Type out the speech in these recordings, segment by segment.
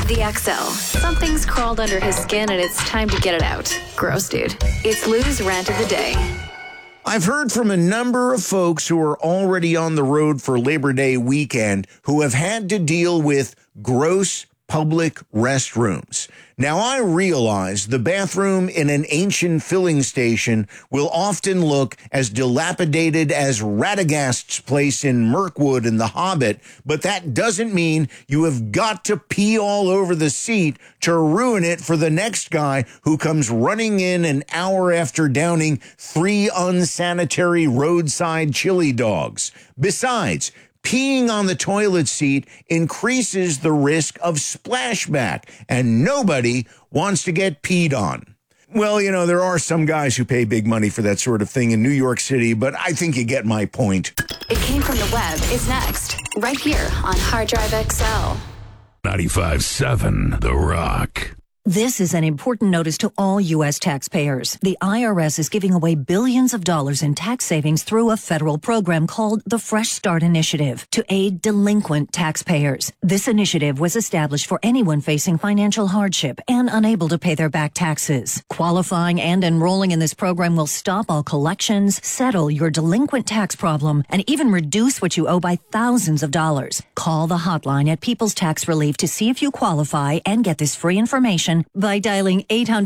The XL. Something's crawled under his skin and it's time to get it out. Gross, dude. It's Lou's Rant of the Day. I've heard from a number of folks who are already on the road for Labor Day weekend who have had to deal with gross public restrooms. Now, I realize the bathroom in an ancient filling station will often look as dilapidated as Radagast's place in Mirkwood in The Hobbit, but that doesn't mean you have got to pee all over the seat to ruin it for the next guy who comes running in an hour after downing 3 unsanitary roadside chili dogs. Besides, peeing on the toilet seat increases the risk of splashback, and nobody wants to get peed on. Well, you know, there are some guys who pay big money for that sort of thing in New York City, but I think you get my point. It Came From the Web is next, right here on Hard Drive XL. 95.7 The Rock. This is an important notice to all U.S. taxpayers. The IRS is giving away billions of dollars in tax savings through a federal program called the Fresh Start Initiative to aid delinquent taxpayers. This initiative was established for anyone facing financial hardship and unable to pay their back taxes. Qualifying and enrolling in this program will stop all collections, settle your delinquent tax problem, and even reduce what you owe by thousands of dollars. Call the hotline at People's Tax Relief to see if you qualify and get this free information by dialing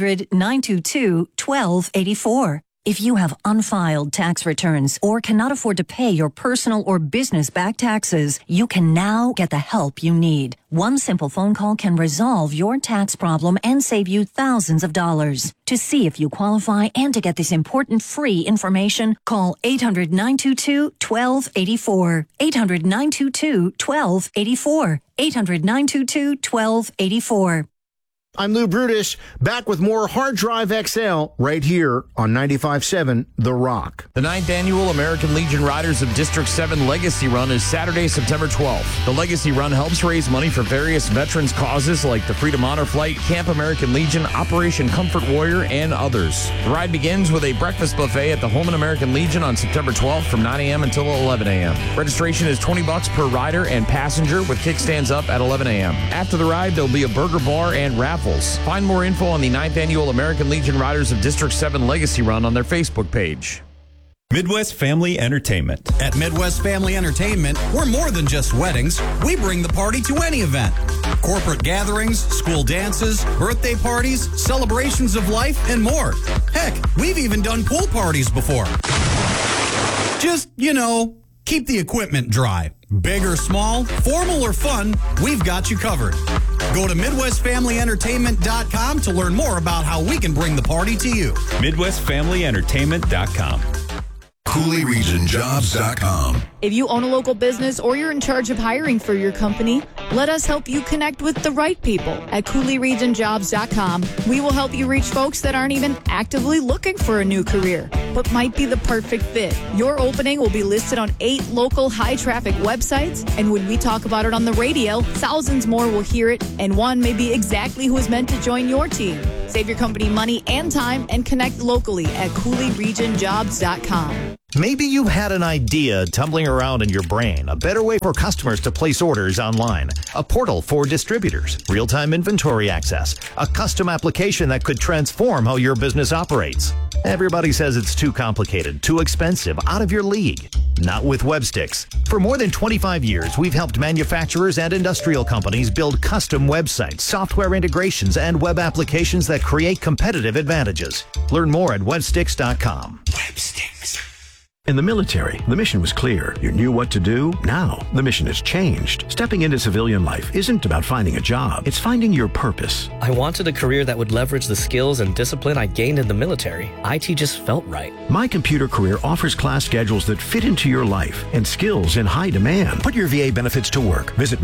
800-922-1284. If you have unfiled tax returns or cannot afford to pay your personal or business back taxes, you can now get the help you need. One simple phone call can resolve your tax problem and save you thousands of dollars. To see if you qualify and to get this important free information, call 800-922-1284. 800-922-1284. 800-922-1284. I'm Lou Brutus, back with more Hard Drive XL right here on 95.7 The Rock. The 9th Annual American Legion Riders of District 7 Legacy Run is Saturday, September 12th. The Legacy Run helps raise money for various veterans causes like the Freedom Honor Flight, Camp American Legion, Operation Comfort Warrior, and others. The ride begins with a breakfast buffet at the Holman American Legion on September 12th from 9 a.m. until 11 a.m. Registration is $20 per rider and passenger with kickstands up at 11 a.m. After the ride, there'll be a burger bar and raffles. Find more info on the 9th Annual American Legion Riders of District 7 Legacy Run on their Facebook page. Midwest Family Entertainment. At Midwest Family Entertainment, we're more than just weddings. We bring the party to any event. Corporate gatherings, school dances, birthday parties, celebrations of life, and more. Heck, we've even done pool parties before. Just, keep the equipment dry. Big or small, formal or fun, we've got you covered. Go to MidwestFamilyEntertainment.com to learn more about how we can bring the party to you. MidwestFamilyEntertainment.com. CooleyRegionJobs.com. If you own a local business or you're in charge of hiring for your company, let us help you connect with the right people at CooleyRegionJobs.com. We will help you reach folks that aren't even actively looking for a new career, but might be the perfect fit. Your opening will be listed on 8 local high-traffic websites, and when we talk about it on the radio, thousands more will hear it, and one may be exactly who is meant to join your team. Save your company money and time and connect locally at CooleyRegionJobs.com. Maybe you had an idea tumbling around in your brain, a better way for customers to place orders online, a portal for distributors, real-time inventory access, a custom application that could transform how your business operates. Everybody says it's too complicated, too expensive, out of your league. Not with Websticks. For more than 25 years, we've helped manufacturers and industrial companies build custom websites, software integrations, and web applications that create competitive advantages. Learn more at websticks.com. Websticks. In the military, the mission was clear. You knew what to do. Now, the mission has changed. Stepping into civilian life isn't about finding a job. It's finding your purpose. I wanted a career that would leverage the skills and discipline I gained in the military. IT just felt right. My Computer Career offers class schedules that fit into your life and skills in high demand. Put your VA benefits to work. Visit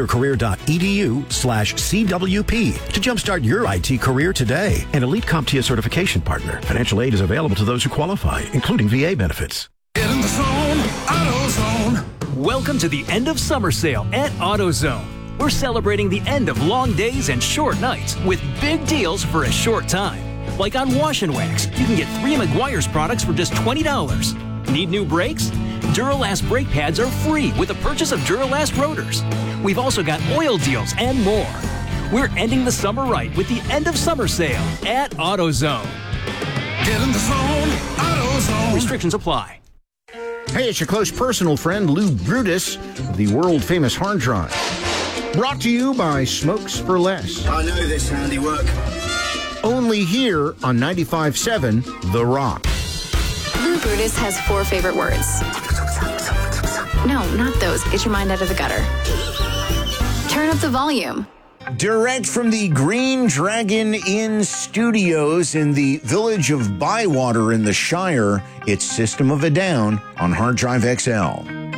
mycomputercareer.edu/CWP to jumpstart your IT career today. An elite CompTIA certification partner. Financial aid is available to those who qualify, including VA benefits. Get in the zone, AutoZone. Welcome to the end of summer sale at AutoZone. We're celebrating the end of long days and short nights with big deals for a short time. Like on Wash and Wax, you can get 3 Meguiar's products for just $20. Need new brakes? Duralast brake pads are free with the purchase of Duralast rotors. We've also got oil deals and more. We're ending the summer right with the end of summer sale at AutoZone. Get in the zone, AutoZone. Restrictions apply. Hey, it's your close personal friend, Lou Brutus, of the world-famous Hard Drive. Brought to you by Smokes for Less. I know this handiwork. Only here on 95.7 The Rock. Lou Brutus has 4 favorite words. No, not those. Get your mind out of the gutter. Turn up the volume. Direct from the Green Dragon Inn studios in the village of Bywater in the Shire, it's System of a Down on Hard Drive XL.